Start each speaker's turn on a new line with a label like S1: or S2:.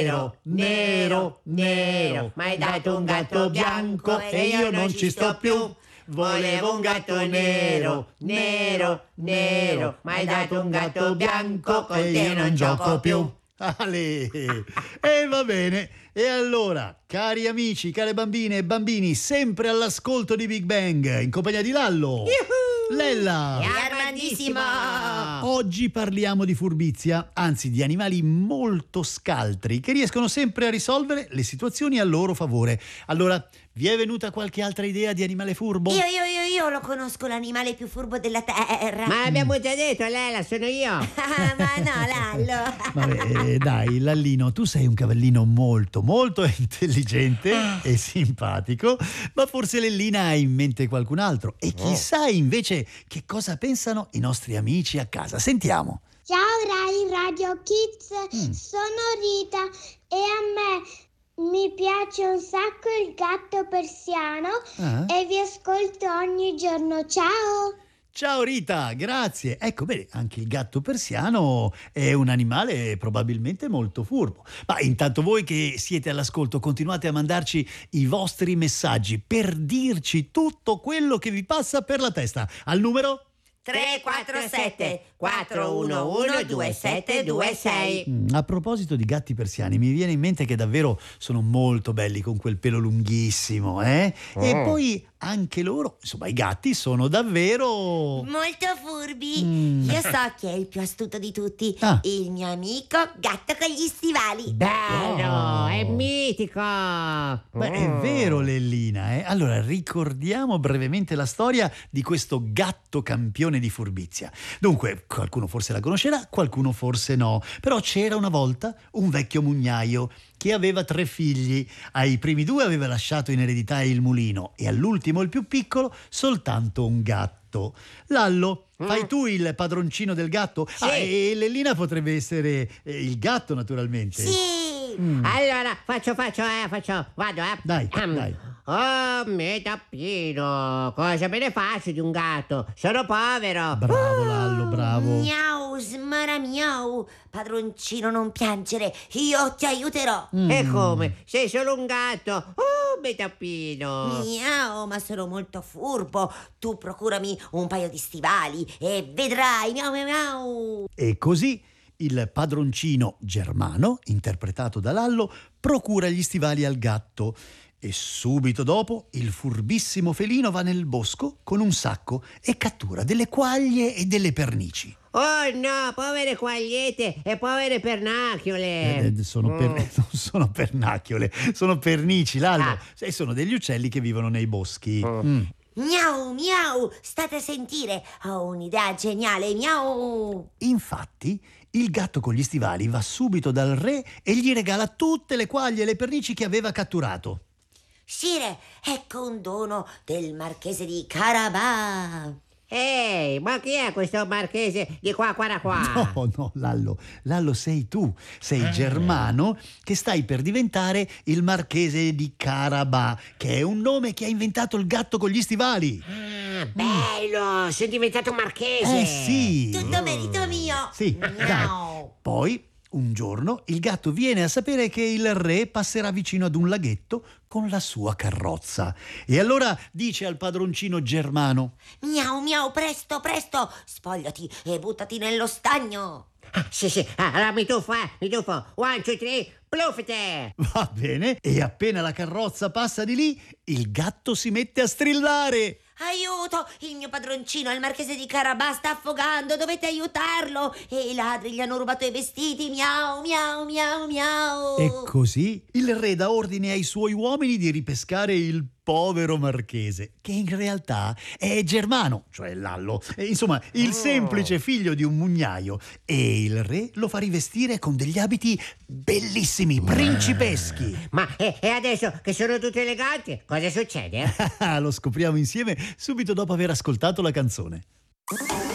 S1: Nero, nero, nero, m'hai dato un gatto bianco e io non ci sto più. Volevo un gatto nero, nero, nero, m'hai dato un gatto bianco e io non gioco più.
S2: Ale. E va bene. E allora, cari amici, care bambine e bambini, sempre all'ascolto di Big Bang, in compagnia di Lallo, Lella
S1: È armandissimo!
S2: Oggi parliamo di furbizia, anzi di animali molto scaltri che riescono sempre a risolvere le situazioni a loro favore. Allora, vi è venuta qualche altra idea di animale furbo?
S3: Io lo conosco, l'animale più furbo della terra.
S1: Ma l'abbiamo già detto, Lela, sono io.
S3: Ma no, Lallo.
S2: Vabbè, dai, Lallino, tu sei un cavallino molto intelligente e simpatico, ma forse Lellina ha in mente qualcun altro. E chissà invece che cosa pensano i nostri amici a casa. Sentiamo.
S4: Ciao Rai Radio Kids, sono Rita e a me mi piace un sacco il gatto persiano e vi ascolto ogni giorno. Ciao!
S2: Ciao Rita, grazie. Ecco, bene, anche il gatto persiano è un animale probabilmente molto furbo. Ma intanto voi che siete all'ascolto continuate a mandarci i vostri messaggi per dirci tutto quello che vi passa per la testa al numero
S3: 347 411 2726.
S2: A proposito di gatti persiani, mi viene in mente che davvero sono molto belli con quel pelo lunghissimo, E poi anche loro, insomma, i gatti sono davvero
S3: Molto furbi. Io so chi è il più astuto di tutti. Il mio amico gatto con gli stivali.
S1: Bello, è mitico.
S2: Beh, è vero, Lellina, Allora, ricordiamo brevemente la storia di questo gatto campione di furbizia. Dunque, qualcuno forse la conoscerà, qualcuno forse no. Però c'era una volta un vecchio mugnaio che aveva 3 figli. Ai primi 2 aveva lasciato in eredità il mulino e all'ultimo, il più piccolo, soltanto un gatto. Lallo, fai tu il padroncino del gatto?
S1: Sì.
S2: E Lellina potrebbe essere il gatto, naturalmente.
S3: Sì.
S1: Allora, faccio, vado,
S2: Dai, dai.
S1: Oh, mio tappino, cosa me ne faccio di un gatto? Sono povero.
S2: Bravo Lallo, bravo.
S3: Miau, smara miau. Padroncino, non piangere, io ti aiuterò.
S1: E come? Sei solo un gatto. Oh, mio tappino.
S3: Miau, ma sono molto furbo. Tu procurami un paio di stivali e vedrai. Miau miau miau.
S2: E così il padroncino Germano, interpretato da Lallo, procura gli stivali al gatto e subito dopo il furbissimo felino va nel bosco con un sacco e cattura delle quaglie e delle pernici.
S1: Oh no, povere quagliette e povere pernacchiole.
S2: Non sono pernacchiole, sono pernici, Lallo. E sono degli uccelli che vivono nei boschi.
S3: Miau miau, state a sentire. Ho un'idea geniale, miau.
S2: Infatti, il gatto con gli stivali va subito dal re e gli regala tutte le quaglie e le pernici che aveva catturato.
S3: Sire, ecco un dono del marchese di Carabà.
S1: Ehi, ma chi è questo marchese di qua?
S2: No, Lallo sei tu, sei Germano che stai per diventare il marchese di Carabà, che è un nome che ha inventato il gatto con gli stivali.
S1: Bello, sei diventato marchese.
S2: Sì.
S3: Tutto merito mio.
S2: Sì, dai.
S3: Miau.
S2: Poi, un giorno, il gatto viene a sapere che il re passerà vicino ad un laghetto con la sua carrozza. E allora dice al padroncino Germano:
S3: Miau miau, presto, spogliati e buttati nello stagno.
S1: Sì, allora mi tuffo. 1, 2, 3, pluffite.
S2: va bene, e appena la carrozza passa di lì, il gatto si mette a strillare.
S3: Aiuto, il mio padroncino, il marchese di Carabà, sta affogando, dovete aiutarlo. E i ladri gli hanno rubato i vestiti, miau, miau, miau, miau.
S2: E così il re dà ordine ai suoi uomini di ripescare il povero marchese, che in realtà è Germano, cioè Lallo, insomma il semplice figlio di un mugnaio, e il re lo fa rivestire con degli abiti bellissimi, principeschi.
S1: Ma e adesso che sono tutti eleganti, cosa succede?
S2: Lo scopriamo insieme subito dopo aver ascoltato la canzone.